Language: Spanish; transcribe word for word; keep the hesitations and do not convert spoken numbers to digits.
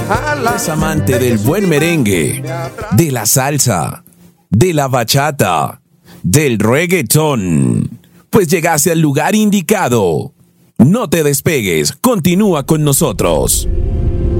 Es amante del buen merengue, de la salsa, de la bachata, del reggaetón. Pues llegaste al lugar indicado. No te despegues, continúa con nosotros.